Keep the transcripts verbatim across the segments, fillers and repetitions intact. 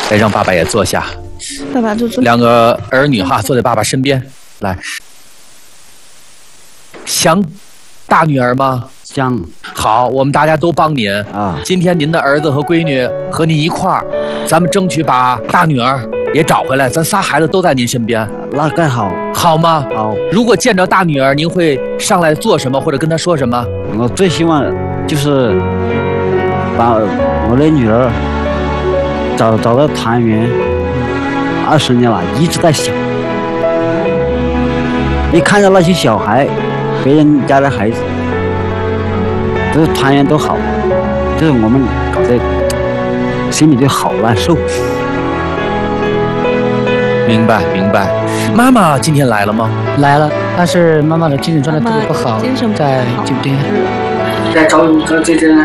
来，让爸爸也坐下。 爸爸坐坐。 两个儿女哈，坐在爸爸身边。来，想大女儿吗？ 想。 好，我们大家都帮您啊。今天您的儿子和闺女和您一块儿，咱们争取把大女儿也找回来。咱仨孩子都在您身边， 那更好， 好吗？ 好。 如果见着大女儿，您会上来做什么，或者跟她说什么？ 我最希望就是把我的女儿找找到团圆。二十年了，一直在想。你看到那些小孩，别人家的孩子，这团圆都好，就是我们搞得心里就好难受。 明白明白。妈妈今天来了吗？ 来了，但是妈妈的精神状态特别不好，在酒店。 在找找姐姐呢。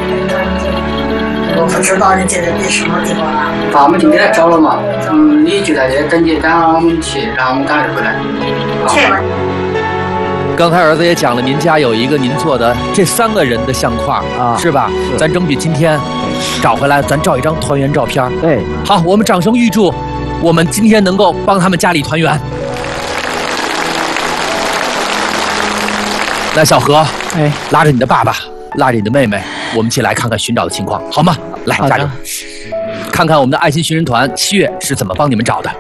我不知道你姐姐在什么地方了。 把我们今天来找了嘛，嗯，你就在这等你，让我们去，让我们赶紧回来。 去吧。 刚才儿子也讲了，您家有一个您做的这三个人的相框啊，是吧？是。咱争取今天找回来，咱照一张团圆照片。 对。 好，我们掌声预祝我们今天能够帮他们家里团圆。那小何，哎，拉着你的爸爸，拉着你的妹妹，我们一起来看看寻找的情况，好吗？来，加油！看看我们的爱心寻人团七月是怎么帮你们找的。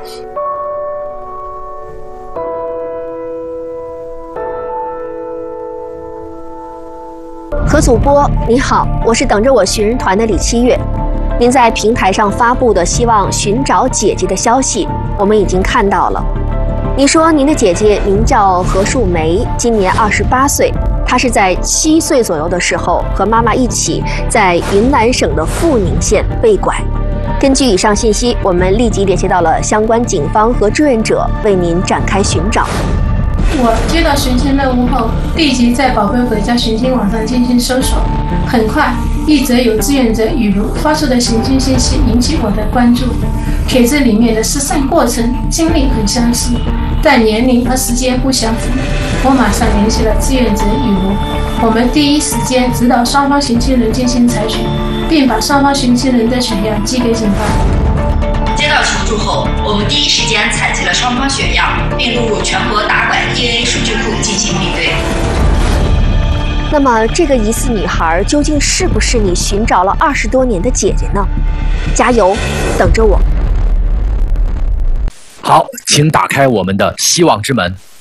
何主播你好，我是等着我寻人团的李七月。您在平台上发布的希望寻找姐姐的消息，我们已经看到了。你说您的姐姐名叫何树梅，今年二十八岁。她是在七岁左右的时候和妈妈一起在云南省的富宁县被拐。根据以上信息，我们立即联系到了相关警方和志愿者，为您展开寻找。 我接到寻亲任务后，立即在宝贝回家寻亲网上进行搜索。很快，一则有志愿者雨茹发出的寻亲信息引起我的关注。帖子里面的失散过程经历很相似，但年龄和时间不相符。我马上联系了志愿者雨茹，我们第一时间指导双方寻亲人进行采血，并把双方寻亲人的血样寄给警方。 接到求助后，我们第一时间采集了双方血样，并录入全国打拐 D N A 数据库进行比对。 那么，这个疑似女孩究竟是不是你寻找了二十多年的姐姐呢？加油，等着我。 好，请打开我们的希望之门。